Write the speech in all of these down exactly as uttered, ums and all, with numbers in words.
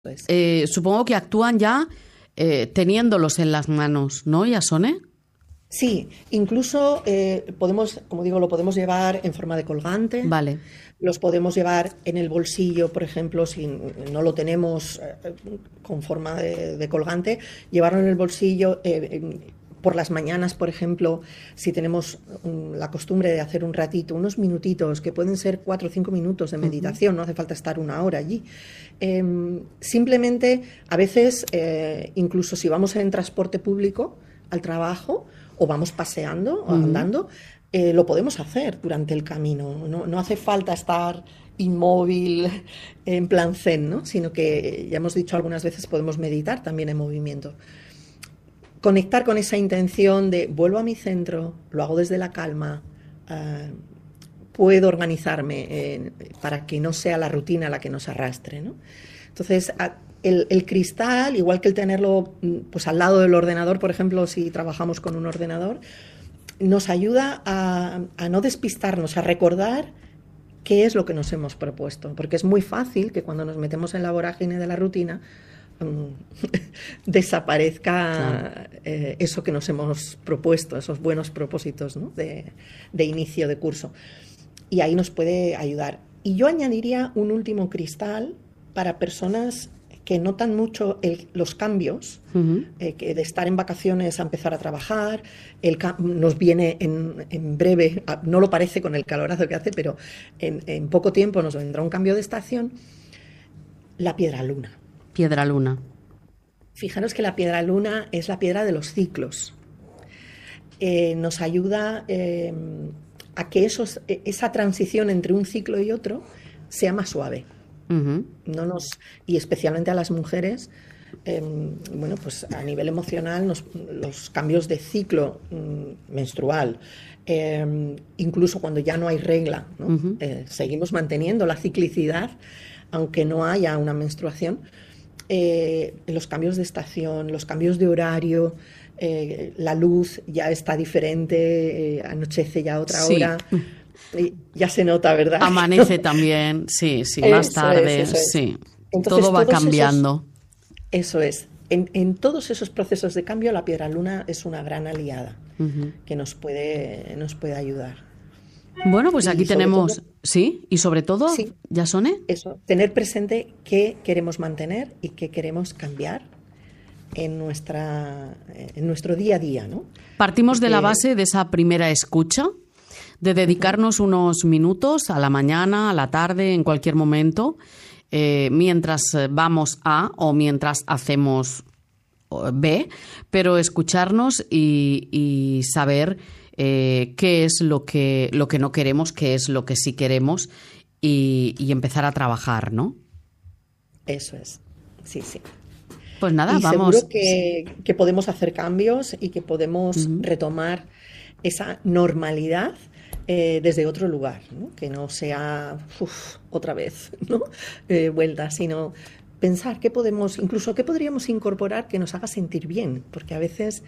Pues. Eh, supongo que actúan ya eh, teniéndolos en las manos, ¿no, Yasone? Sí, incluso eh, podemos, como digo, lo podemos llevar en forma de colgante. Vale. Los podemos llevar en el bolsillo, por ejemplo, si no lo tenemos eh, con forma de, de colgante, llevarlo en el bolsillo. Eh, eh, por las mañanas, por ejemplo, si tenemos um, la costumbre de hacer un ratito, unos minutitos, que pueden ser cuatro o cinco minutos de meditación, uh-huh. No hace falta estar una hora allí. Eh, simplemente, a veces, eh, incluso si vamos en transporte público al trabajo, o vamos paseando o uh-huh. andando, eh, lo podemos hacer durante el camino. No, no hace falta estar inmóvil en plan zen, ¿no? Sino que, ya hemos dicho algunas veces, podemos meditar también en movimiento. Conectar con esa intención de vuelvo a mi centro, lo hago desde la calma, uh, puedo organizarme eh, para que no sea la rutina la que nos arrastre, ¿no? Entonces, a, El, el cristal, igual que el tenerlo pues, al lado del ordenador, por ejemplo, si trabajamos con un ordenador, nos ayuda a, a no despistarnos, a recordar qué es lo que nos hemos propuesto. Porque es muy fácil que cuando nos metemos en la vorágine de la rutina um, desaparezca claro. eh, eso que nos hemos propuesto, esos buenos propósitos, ¿no? de, de inicio de curso. Y ahí nos puede ayudar. Y yo añadiría un último cristal para personas que notan mucho el, los cambios, uh-huh. eh, que de estar en vacaciones a empezar a trabajar, el, nos viene en, en breve, no lo parece con el calorazo que hace, pero en, en poco tiempo nos vendrá un cambio de estación, la piedra luna. Piedra luna. Fijaros que la piedra luna es la piedra de los ciclos. Eh, nos ayuda eh, a que esos, esa transición entre un ciclo y otro sea más suave. Uh-huh. No nos, y especialmente a las mujeres, eh, bueno, pues a nivel emocional, nos, los cambios de ciclo mm, menstrual, eh, incluso cuando ya no hay regla, ¿no? Uh-huh. eh, seguimos manteniendo la ciclicidad, aunque no haya una menstruación, eh, los cambios de estación, los cambios de horario, eh, la luz ya está diferente, eh, anochece ya otra sí. hora. Ya se nota, ¿verdad? Amanece también, sí, sí, más eso tarde, es, eso es. Sí. Entonces, todo va cambiando. Esos, eso es. En, en todos esos procesos de cambio, la piedra luna es una gran aliada uh-huh. que nos puede, nos puede ayudar. Bueno, pues aquí tenemos, todo, sí, y sobre todo, sí, Yasone. Eso, tener presente qué queremos mantener y qué queremos cambiar en nuestra, en nuestro día a día, ¿no? Partimos Porque, de la base de esa primera escucha, de dedicarnos unos minutos a la mañana, a la tarde, en cualquier momento, eh, mientras vamos a o mientras hacemos B, pero escucharnos y, y saber eh, qué es lo que, lo que no queremos, qué es lo que sí queremos y, y empezar a trabajar, ¿no? Eso es, sí, sí. Pues nada, y vamos. Seguro que, que podemos hacer cambios y que podemos uh-huh. retomar esa normalidad Eh, desde otro lugar, ¿no? Que no sea uf, otra vez, ¿no? eh, vuelta, sino pensar qué podemos, incluso qué podríamos incorporar que nos haga sentir bien, porque a veces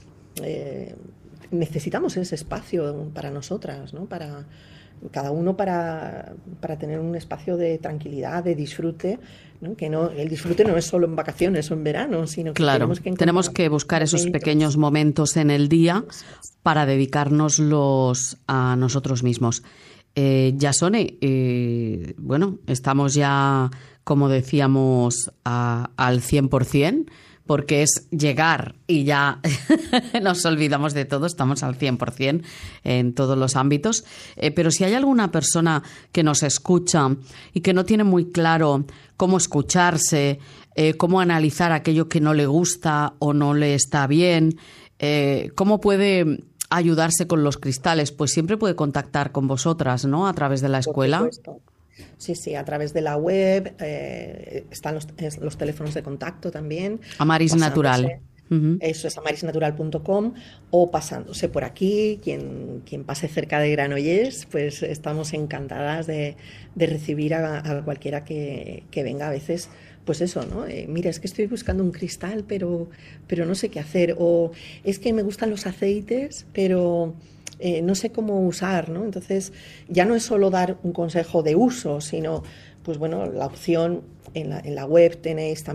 eh, necesitamos ese espacio para nosotras, ¿no? Para cada uno para, para tener un espacio de tranquilidad, de disfrute, ¿no? Que no, el disfrute no es solo en vacaciones o en verano, sino que claro, tenemos que, tenemos que buscar momentos. esos pequeños momentos en el día para dedicárnoslos a nosotros mismos. Eh, Yasone, eh, bueno, estamos ya, como decíamos, a, al cien por ciento, porque es llegar y ya nos olvidamos de todo, estamos al cien por ciento en todos los ámbitos. Eh, pero si hay alguna persona que nos escucha y que no tiene muy claro cómo escucharse, eh, cómo analizar aquello que no le gusta o no le está bien, eh, cómo puede ayudarse con los cristales, pues siempre puede contactar con vosotras, ¿no? A través de la escuela. Por supuesto. Sí, sí, a través de la web, eh, están los, los teléfonos de contacto también. Amaris Natural. Uh-huh. Eso es amaris natural punto com o pasándose por aquí, quien, quien pase cerca de Granollers, pues estamos encantadas de, de recibir a, a cualquiera que, que venga. A veces, pues eso, ¿no? Eh, mira, es que estoy buscando un cristal, pero, pero no sé qué hacer. O es que me gustan los aceites, pero eh, no sé cómo usar, ¿no? Entonces, ya no es solo dar un consejo de uso, sino pues bueno, la opción en la, en la web tenéis también